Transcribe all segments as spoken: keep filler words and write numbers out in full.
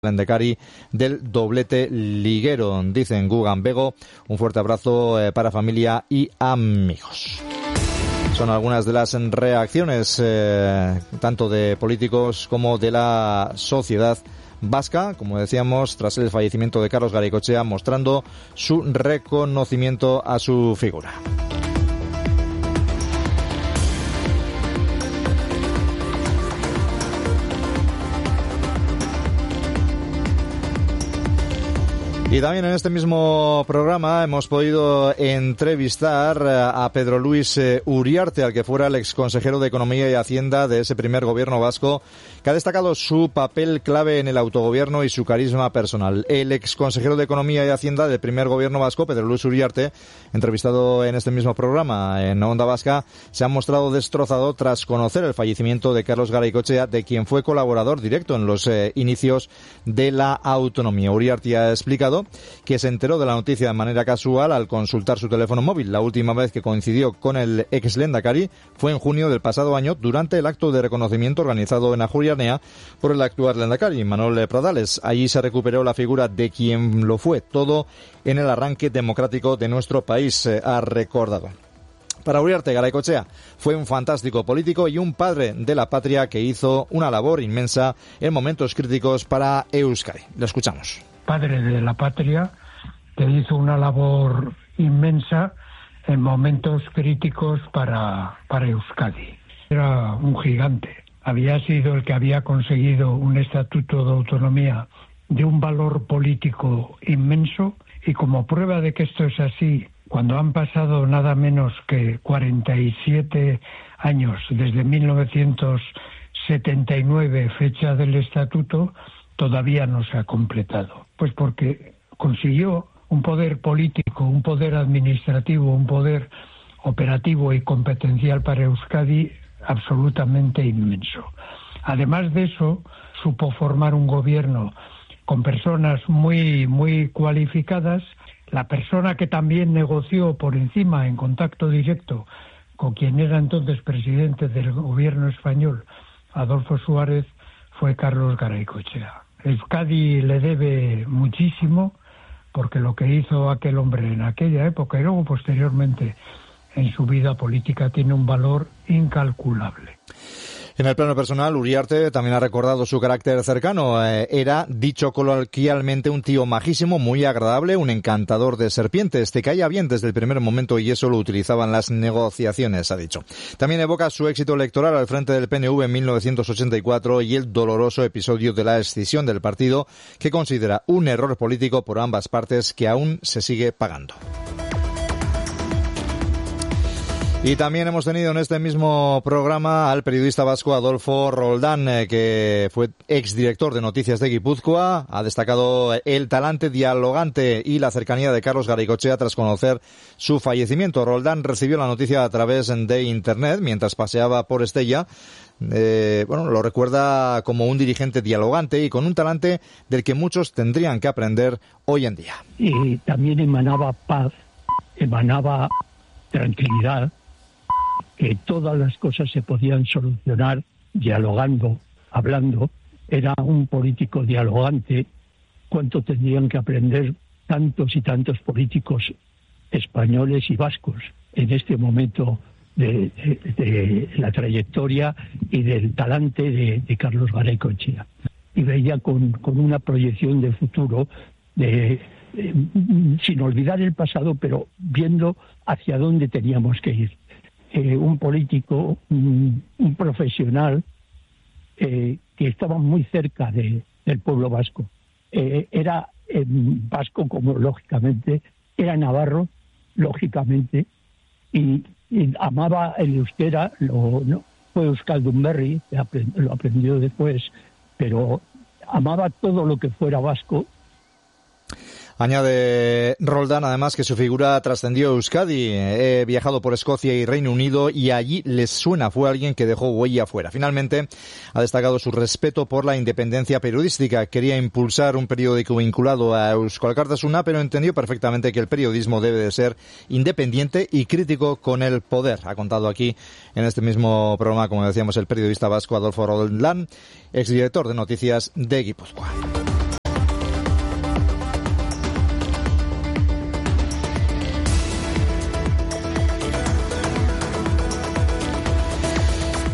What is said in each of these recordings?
Lehendakari del doblete liguero, dicen Gugan Bego. Un fuerte abrazo eh, para familia y amigos. Son algunas de las reacciones eh, tanto de políticos como de la sociedad vasca, como decíamos, tras el fallecimiento de Carlos Garaikoetxea, mostrando su reconocimiento a su figura. Y también en este mismo programa hemos podido entrevistar a Pedro Luis Uriarte, al que fuera el exconsejero de Economía y Hacienda de ese primer gobierno vasco, que ha destacado su papel clave en el autogobierno y su carisma personal. El exconsejero de Economía y Hacienda del primer gobierno vasco, Pedro Luis Uriarte, entrevistado en este mismo programa en Onda Vasca, se ha mostrado destrozado tras conocer el fallecimiento de Carlos Garaikoetxea, de quien fue colaborador directo en los eh, inicios de la autonomía. Uriarte ha explicado que se enteró de la noticia de manera casual al consultar su teléfono móvil. La última vez que coincidió con el ex Lehendakari fue en junio del pasado año, durante el acto de reconocimiento organizado en Ajuria por el actual Lehendakari, Manuel Pradales. Allí se recuperó la figura de quien lo fue todo en el arranque democrático de nuestro país, eh, ha recordado. Para Uriarte, Garaikoetxea fue un fantástico político y un padre de la patria que hizo una labor inmensa en momentos críticos para Euskadi. Lo escuchamos. Padre de la patria que hizo una labor inmensa en momentos críticos para, para Euskadi. Era un gigante. Había sido el que había conseguido un estatuto de autonomía de un valor político inmenso, y como prueba de que esto es así, cuando han pasado nada menos que cuarenta y siete años desde mil novecientos setenta y nueve, fecha del estatuto, todavía no se ha completado. Pues porque consiguió un poder político, un poder administrativo, un poder operativo y competencial para Euskadi absolutamente inmenso. Además de eso, supo formar un gobierno con personas muy, muy cualificadas. La persona que también negoció por encima, en contacto directo, con quien era entonces presidente del gobierno español, Adolfo Suárez, fue Carlos Garaikoetxea. Euskadi le debe muchísimo, porque lo que hizo aquel hombre en aquella época y luego posteriormente en su vida política tiene un valor incalculable. En el plano personal, Uriarte también ha recordado su carácter cercano. Eh, era, dicho coloquialmente, un tío majísimo, muy agradable, un encantador de serpientes. Te caía bien desde el primer momento y eso lo utilizaba en las negociaciones, ha dicho. También evoca su éxito electoral al frente del P N V en mil novecientos ochenta y cuatro y el doloroso episodio de la escisión del partido, que considera un error político por ambas partes que aún se sigue pagando. Y también hemos tenido en este mismo programa al periodista vasco Adolfo Roldán, eh, que fue exdirector de Noticias de Guipúzcoa. Ha destacado el talante dialogante y la cercanía de Carlos Garaikoetxea tras conocer su fallecimiento. Roldán recibió la noticia a través de Internet mientras paseaba por Estella. Eh, bueno, lo recuerda como un dirigente dialogante y con un talante del que muchos tendrían que aprender hoy en día. Y también emanaba paz, emanaba tranquilidad, que todas las cosas se podían solucionar dialogando, hablando. Era un político dialogante. ¿Cuánto tendrían que aprender tantos y tantos políticos españoles y vascos en este momento de, de, de la trayectoria y del talante de, de Carlos Garaikoetxea? Y veía con, con una proyección de futuro, de, de, sin olvidar el pasado, pero viendo hacia dónde teníamos que ir. Eh, un político, un, un profesional eh, que estaba muy cerca de, del pueblo vasco. Eh, era eh, vasco, como lógicamente, era navarro, lógicamente, y, y amaba el euskera. Lo, no, fue euskaldunberri, lo aprendió después, pero amaba todo lo que fuera vasco. Añade Roldán, además, que su figura trascendió a Euskadi. He viajado por Escocia y Reino Unido y allí les suena, fue alguien que dejó huella afuera. Finalmente, ha destacado su respeto por la independencia periodística. Quería impulsar un periódico vinculado a Euskal Alkartasuna, pero entendió perfectamente que el periodismo debe de ser independiente y crítico con el poder. Ha contado aquí, en este mismo programa, como decíamos, el periodista vasco Adolfo Roldán, exdirector de Noticias de Guipúzcoa.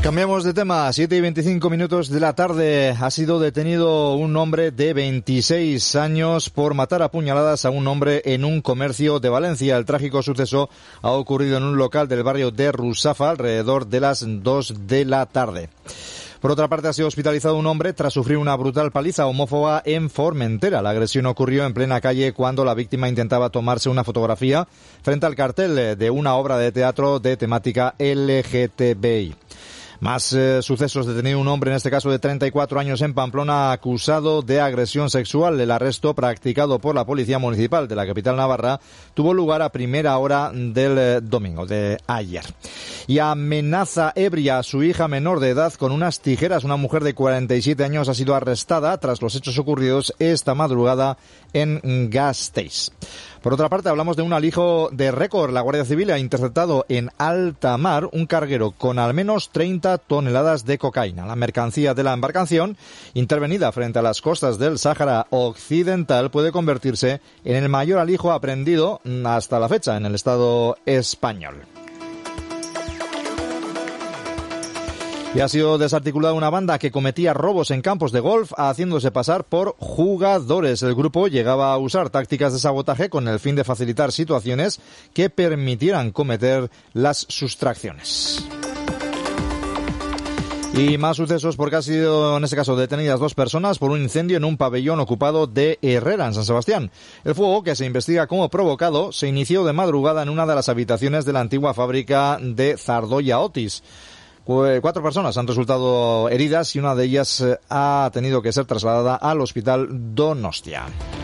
Cambiamos de tema. siete y veinticinco minutos de la tarde. Ha sido detenido un hombre de veintiséis años por matar a puñaladas a un hombre en un comercio de Valencia. El trágico suceso ha ocurrido en un local del barrio de Rusafa alrededor de las dos de la tarde. Por otra parte, ha sido hospitalizado un hombre tras sufrir una brutal paliza homófoba en Formentera. La agresión ocurrió en plena calle cuando la víctima intentaba tomarse una fotografía frente al cartel de una obra de teatro de temática L G T B I. Más eh, sucesos. Detenido un hombre, en este caso de treinta y cuatro años, en Pamplona, acusado de agresión sexual. El arresto, practicado por la Policía Municipal de la capital navarra, tuvo lugar a primera hora del eh, domingo, de ayer. Y amenaza ebria a su hija menor de edad con unas tijeras. Una mujer de cuarenta y siete años ha sido arrestada tras los hechos ocurridos esta madrugada en Gasteiz. Por otra parte, hablamos de un alijo de récord. La Guardia Civil ha interceptado en alta mar un carguero con al menos treinta toneladas de cocaína. La mercancía de la embarcación, intervenida frente a las costas del Sáhara Occidental, puede convertirse en el mayor alijo aprehendido hasta la fecha en el Estado español. Y ha sido desarticulada una banda que cometía robos en campos de golf haciéndose pasar por jugadores. El grupo llegaba a usar tácticas de sabotaje con el fin de facilitar situaciones que permitieran cometer las sustracciones. Y más sucesos, porque ha sido en este caso detenidas dos personas por un incendio en un pabellón ocupado de Herrera, en San Sebastián. El fuego, que se investiga como provocado, se inició de madrugada en una de las habitaciones de la antigua fábrica de Zardoya Otis. Cuatro personas han resultado heridas y una de ellas ha tenido que ser trasladada al hospital Donostia.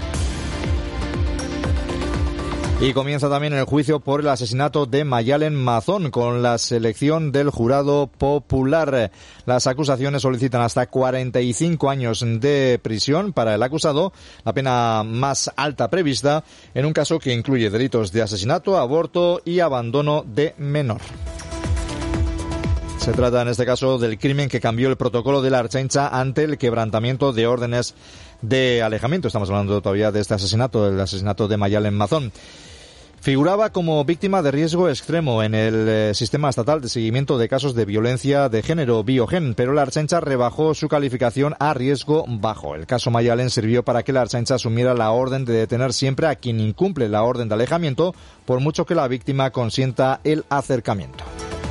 Y comienza también el juicio por el asesinato de Mayalen Mazón con la selección del jurado popular. Las acusaciones solicitan hasta cuarenta y cinco años de prisión para el acusado, la pena más alta prevista en un caso que incluye delitos de asesinato, aborto y abandono de menor. Se trata en este caso del crimen que cambió el protocolo de la Ertzaintza ante el quebrantamiento de órdenes de alejamiento. Estamos hablando todavía de este asesinato, el asesinato de Mayalen Mazón. Figuraba como víctima de riesgo extremo en el eh, sistema estatal de seguimiento de casos de violencia de género, Biogen, pero la Ertzaintza rebajó su calificación a riesgo bajo. El caso Mayalen sirvió para que la Ertzaintza asumiera la orden de detener siempre a quien incumple la orden de alejamiento, por mucho que la víctima consienta el acercamiento.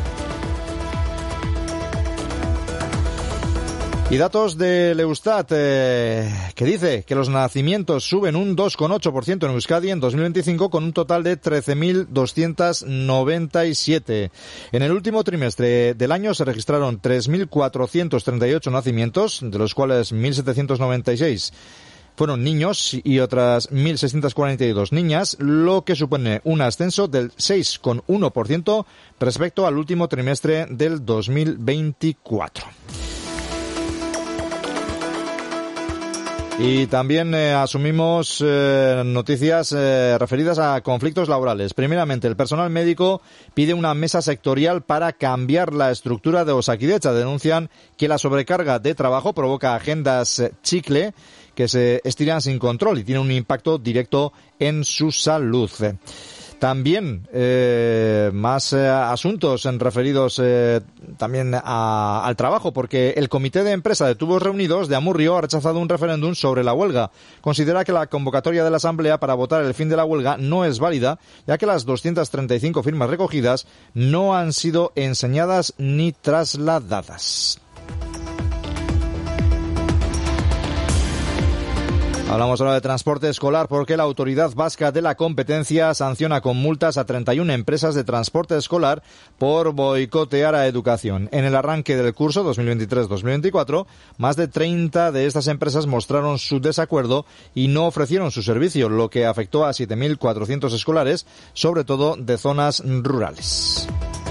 Y datos del Eustat, eh, que dice que los nacimientos suben un dos coma ocho por ciento en Euskadi en dos mil veinticinco con un total de trece mil doscientos noventa y siete. En el último trimestre del año se registraron tres mil cuatrocientos treinta y ocho nacimientos, de los cuales mil setecientos noventa y seis fueron niños y otras mil seiscientos cuarenta y dos niñas, lo que supone un ascenso del seis coma uno por ciento respecto al último trimestre del dos mil veinticuatro. Y también eh, asumimos eh, noticias eh, referidas a conflictos laborales. Primeramente, el personal médico pide una mesa sectorial para cambiar la estructura de Osakidetza. Denuncian que la sobrecarga de trabajo provoca agendas eh, chicle que se estiran sin control y tiene un impacto directo en su salud. También eh, más eh, asuntos referidos eh, también a, al trabajo, porque el Comité de Empresa de Tubos Reunidos de Amurrio ha rechazado un referéndum sobre la huelga. Considera que la convocatoria de la Asamblea para votar el fin de la huelga no es válida, ya que las doscientas treinta y cinco firmas recogidas no han sido enseñadas ni trasladadas. Hablamos ahora de transporte escolar porque la Autoridad Vasca de la Competencia sanciona con multas a treinta y una empresas de transporte escolar por boicotear a educación. En el arranque del curso dos mil veintitrés dos mil veinticuatro, más de treinta de estas empresas mostraron su desacuerdo y no ofrecieron su servicio, lo que afectó a siete mil cuatrocientos escolares, sobre todo de zonas rurales.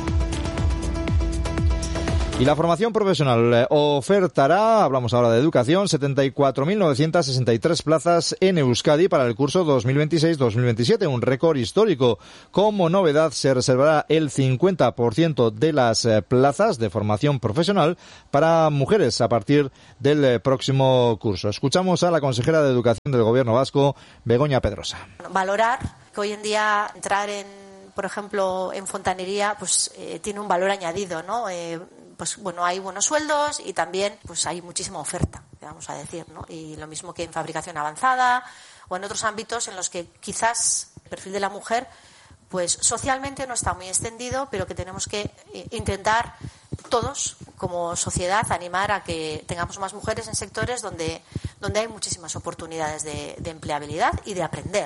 Y la formación profesional ofertará, hablamos ahora de educación, setenta y cuatro mil novecientas sesenta y tres plazas en Euskadi para el curso dos mil veintiséis dos mil veintisiete, un récord histórico. Como novedad, se reservará el cincuenta por ciento de las plazas de formación profesional para mujeres a partir del próximo curso. Escuchamos a la consejera de Educación del Gobierno vasco, Begoña Pedrosa. Valorar que hoy en día entrar en, por ejemplo, en fontanería, pues eh, tiene un valor añadido, ¿no? Eh, pues bueno, hay buenos sueldos y también pues hay muchísima oferta, vamos a decir, ¿no? Y lo mismo que en fabricación avanzada o en otros ámbitos en los que quizás el perfil de la mujer pues socialmente no está muy extendido, pero que tenemos que intentar todos, como sociedad, animar a que tengamos más mujeres en sectores donde, donde hay muchísimas oportunidades de, de empleabilidad y de aprender.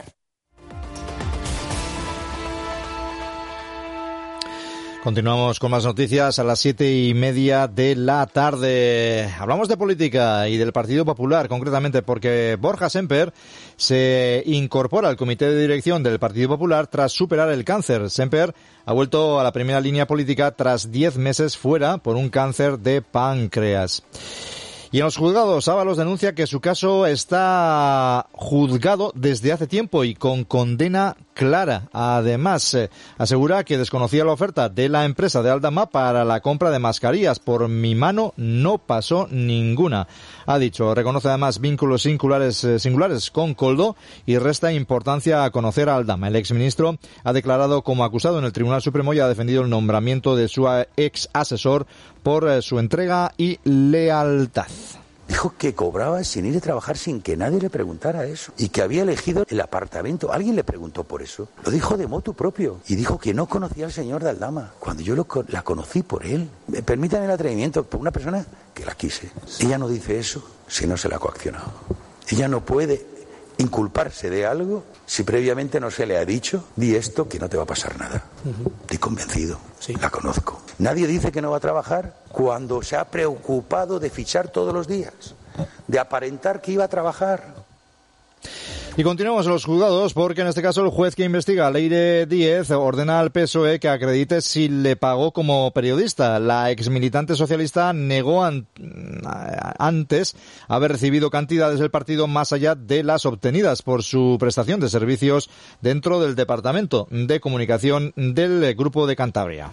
Continuamos con más noticias a las siete y media de la tarde. Hablamos de política y del Partido Popular, concretamente porque Borja Semper se incorpora al comité de dirección del Partido Popular tras superar el cáncer. Semper ha vuelto a la primera línea política tras diez meses fuera por un cáncer de páncreas. Y en los juzgados, Ábalos denuncia que su caso está juzgado desde hace tiempo y con condena clara. Además, eh, asegura que desconocía la oferta de la empresa de Aldama para la compra de mascarillas. Por mi mano no pasó ninguna. Ha dicho, reconoce además vínculos singulares, eh, singulares con Koldo y resta importancia a conocer a Aldama. El exministro ha declarado como acusado en el Tribunal Supremo y ha defendido el nombramiento de su ex asesor por eh, su entrega y lealtad. Dijo que cobraba sin ir a trabajar sin que nadie le preguntara eso y que había elegido el apartamento. ¿Alguien le preguntó por eso? Lo dijo de motu propio y dijo que no conocía al señor de Aldama cuando yo lo, la conocí por él. Me permitan el atrevimiento por una persona que la quise. Ella no dice eso si no se la ha coaccionado. Ella no puede inculparse de algo si previamente no se le ha dicho, di esto que no te va a pasar nada. Uh-huh. Estoy convencido, sí. La conozco. Nadie dice que no va a trabajar cuando se ha preocupado de fichar todos los días, de aparentar que iba a trabajar. Y continuamos en los juzgados porque en este caso el juez que investiga, Leire Díez, ordena al P S O E que acredite si le pagó como periodista. La exmilitante socialista negó an- antes haber recibido cantidades del partido más allá de las obtenidas por su prestación de servicios dentro del Departamento de Comunicación del Grupo de Cantabria.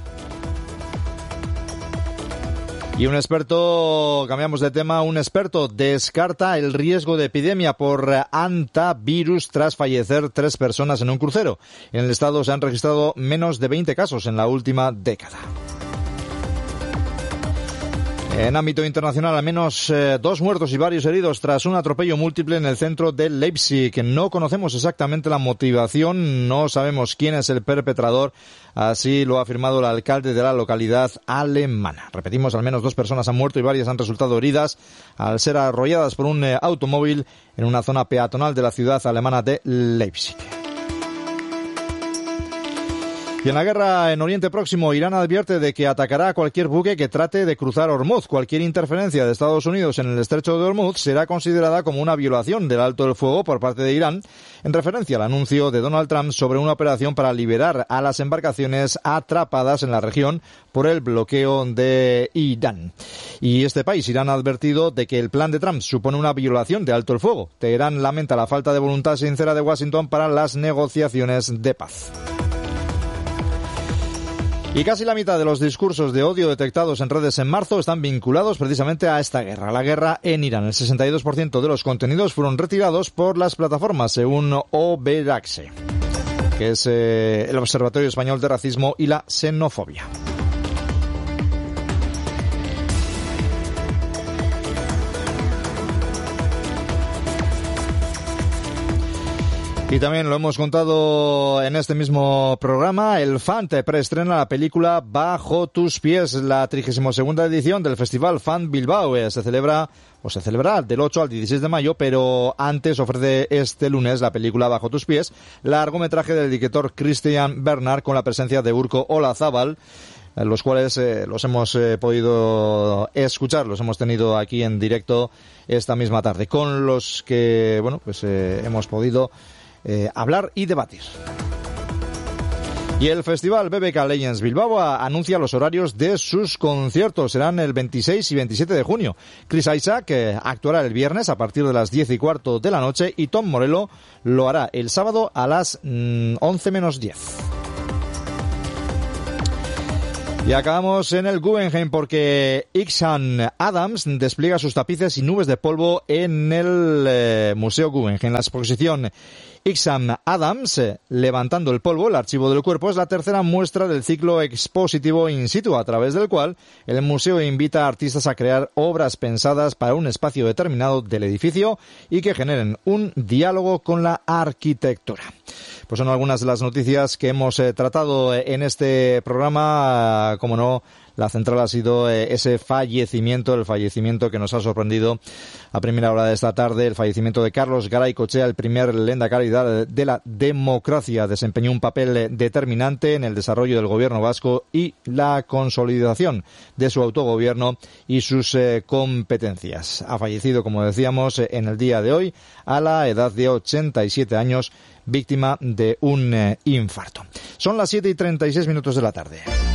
Y un experto, cambiamos de tema, un experto descarta el riesgo de epidemia por hantavirus tras fallecer tres personas en un crucero. En el estado se han registrado menos de veinte casos en la última década. En ámbito internacional, al menos eh, dos muertos y varios heridos tras un atropello múltiple en el centro de Leipzig. No conocemos exactamente la motivación, no sabemos quién es el perpetrador, así lo ha afirmado el alcalde de la localidad alemana. Repetimos, al menos dos personas han muerto y varias han resultado heridas al ser arrolladas por un eh, automóvil en una zona peatonal de la ciudad alemana de Leipzig. Y en la guerra en Oriente Próximo, Irán advierte de que atacará a cualquier buque que trate de cruzar Hormuz. Cualquier interferencia de Estados Unidos en el estrecho de Hormuz será considerada como una violación del alto el fuego por parte de Irán, en referencia al anuncio de Donald Trump sobre una operación para liberar a las embarcaciones atrapadas en la región por el bloqueo de Irán. Y este país, Irán, ha advertido de que el plan de Trump supone una violación de alto el fuego. Teherán lamenta la falta de voluntad sincera de Washington para las negociaciones de paz. Y casi la mitad de los discursos de odio detectados en redes en marzo están vinculados precisamente a esta guerra, la guerra en Irán. El sesenta y dos por ciento de los contenidos fueron retirados por las plataformas, según Oberaxe, que es eh, el Observatorio Español de Racismo y la Xenofobia. Y también lo hemos contado en este mismo programa, el Fant preestrena la película Bajo tus pies, la trigésima segunda edición del Festival Fant Bilbao. Se celebra, o se celebrará del ocho al dieciséis de mayo, pero antes ofrece este lunes la película Bajo tus pies, largometraje del director Christian Bernard con la presencia de Urko Olazábal, los cuales eh, los hemos eh, podido escuchar, los hemos tenido aquí en directo esta misma tarde, con los que, bueno, pues eh, hemos podido Eh, hablar y debatir. Y el Festival B B K Legends Bilbao anuncia los horarios de sus conciertos. Serán el veintiséis y veintisiete de junio. Chris Isaac eh, actuará el viernes a partir de las diez y cuarto de la noche y Tom Morello lo hará el sábado a las mm, once menos diez. Y acabamos en el Guggenheim porque Ixan Adams despliega sus tapices y nubes de polvo en el eh, Museo Guggenheim. La exposición Ixan Adams, eh, Levantando el polvo, el archivo del cuerpo, es la tercera muestra del ciclo expositivo in situ, a través del cual el museo invita a artistas a crear obras pensadas para un espacio determinado del edificio y que generen un diálogo con la arquitectura. Pues son algunas de las noticias que hemos eh, tratado en este programa. Como no, la central ha sido eh, ese fallecimiento, el fallecimiento que nos ha sorprendido a primera hora de esta tarde, el fallecimiento de Carlos Garay-Cochea, el primer lehendakari de la democracia. Desempeñó un papel determinante en el desarrollo del gobierno vasco y la consolidación de su autogobierno y sus eh, competencias. Ha fallecido, como decíamos, en el día de hoy, a la edad de ochenta y siete años, víctima de un eh, infarto. Son las siete y treinta y seis minutos de la tarde.